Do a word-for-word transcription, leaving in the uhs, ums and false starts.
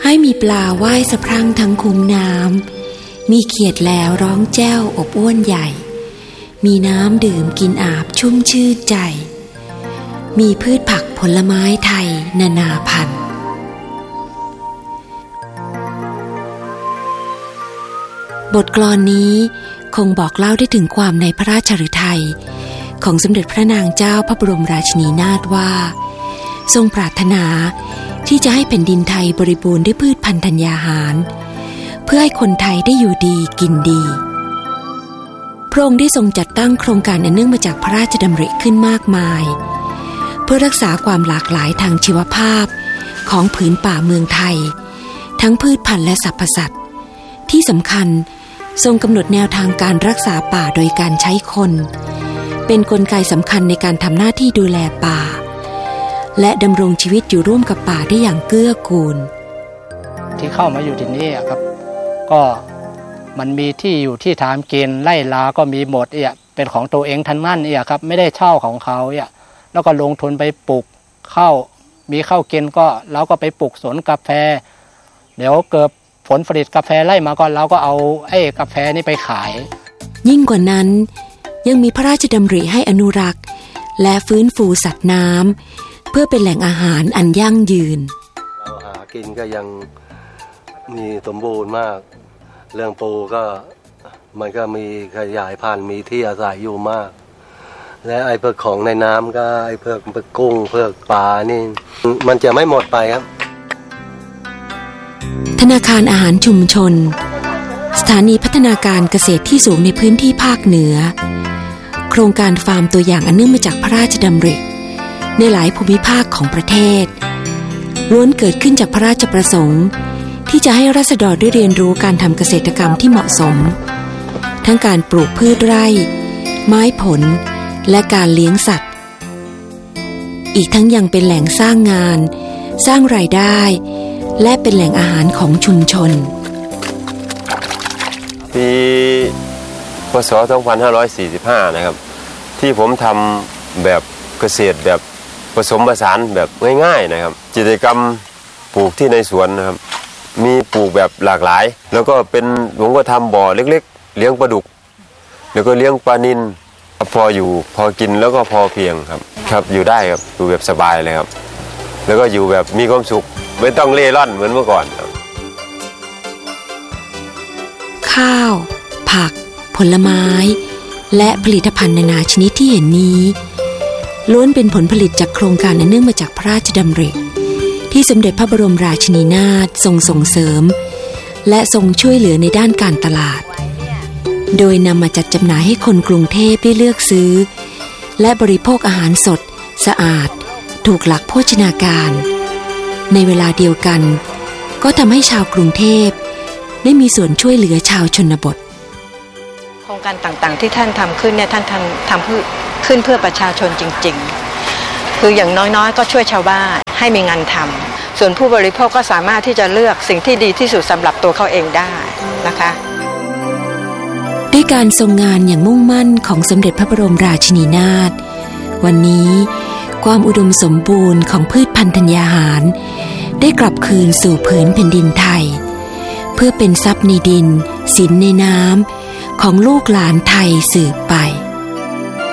ให้มีปลาว่ายสะพรั่งทั้งคุ้งน้ำมีเขียดแล้วร้องแจ้วอบอ้วนใหญ่มีน้ำดื่มกินอาบชุ่มชื่นใจมีพืชผักผลไม้ไทยนานาพันธุ์บทกลอนนี้คงบอกเล่าได้ถึงความในพระราชฤทัยของสมเด็จพระนางเจ้าพระบรมราชินีนาถว่าทรงปรารถนาที่จะให้แผ่นดินไทยบริบูรณ์ด้วยพืชพันธุ์ธัญญาหารเพื่อให้คนไทยได้อยู่ดีกินดีพระองค์ได้ทรงจัดตั้งโครงการอันเนื่องมาจากพระราชดำริขึ้นมากมายเพื่อรักษาความหลากหลายทางชีวภาพของผืนป่าเมืองไทยทั้งพืชพันธุ์และสรรพสัตว์ที่สำคัญทรงกำหนดแนวทางการรักษาป่าโดยการใช้คนเป็นกลไกสำคัญในการทำหน้าที่ดูแลป่าและดำรงชีวิตอยู่ร่วมกับป่าได้อย่างเกื้อกูลที่เข้ามาอยู่ที่นี่ครับก็มันมีที่อยู่ที่ทำกินไร่ลาก็มีหมดเอี่ยเป็นของตัวเองทั้งนั้นเอี่ยครับไม่ได้เช่าของเขาเอี่ยแล้วก็ลงทุนไปปลูกข้าวมีข้าวกินก็เราก็ไปปลูกสวนกาแฟเดี๋ยวเกิดผลผลิตกาแฟไล่มาก็เราก็เอาไอ้กาแฟนี่ไปขายยิ่งกว่านั้นยังมีพระราชดำริให้อนุรักษ์และฟื้นฟูสัตว์น้ำเพื่อเป็นแหล่งอาหารอันยั่งยืนเราหากินก็ยังมีสมบูรณ์มากเรื่องปูก็มันก็มีขยายพันธุ์มีที่อาศัยอยู่มากและไอ้เพิกของในน้ำก็ไอ้เพิกเพิกกุ้งเพิกปลานี่มันจะไม่หมดไปครับธนาคารอาหารชุมชนสถานีพัฒนาการเกษตรที่สูงในพื้นที่ภาคเหนือโครงการฟาร์มตัวอย่างอันเนื่องมาจากพระราชดำริในหลายภูมิภาคของประเทศล้วนเกิดขึ้นจากพระราชประสงค์ที่จะให้ราษฎรได้เรียนรู้การทำเกษตรกรรมที่เหมาะสมทั้งการปลูกพืชไร่ไม้ผลและการเลี้ยงสัตว์อีกทั้งยังเป็นแหล่งสร้างงานสร้างรายได้และเป็นแหล่งอาหารของชุมชนปีพ.ศ. สองพันห้าร้อยสี่สิบห้านะครับที่ผมทำแบบเกษตรแบบผสมผสานแบบง่ายๆนะครับกิจกรรมปลูกที่ในสวนนะครับมีปลูกแบบหลากหลายแล้วก็เป็นผมก็ทำบ่อเล็กๆเลี้ยงปลาดุกแล้วก็เลี้ยงปลานิลพออยู่พอกินแล้วก็พอเพียงครับครับอยู่ได้ครับอยู่แบบสบายเลยครับแล้วก็อยู่แบบมีความสุขไม่ต้องเล่ร่อนเหมือนเมื่อก่อนครับข้าวผักผลไม้และผลิตภัณฑ์นานาชนิดที่เห็นนี้ล้วนเป็นผลผลิตจากโครงการอันเนื่องมาจากพระราชดำริที่สมเด็จพระบรมราชินีนาถทรงส่งเสริมและทรงช่วยเหลือในด้านการตลาดโดยนำมาจัดจำหน่ายให้คนกรุงเทพได้เลือกซื้อและบริโภคอาหารสดสะอาดถูกหลักโภชนาการในเวลาเดียวกันก็ทำให้ชาวกรุงเทพได้มีส่วนช่วยเหลือชาวชนบทโครงการต่างๆที่ท่านทำขึ้นเนี่ยท่านทำทำเพื่อขึ้นเพื่อประชาชนจริงๆคืออย่างน้อยๆก็ช่วยชาวบ้านให้มีงานทำส่วนผู้บริโภคก็สามารถที่จะเลือกสิ่งที่ดีที่สุดสำหรับตัวเขาเองได้นะคะด้วยการทรงงานอย่างมุ่งมั่นของสมเด็จพระบรมราชินีนาถวันนี้ความอุดมสมบูรณ์ของพืชพันธุ์ธัญญาหารได้กลับคืนสู่ผืนแผ่นดินไทยเพื่อเป็นทรัพย์ในดินสินในน้ำของลูกหลานไทยสืบไป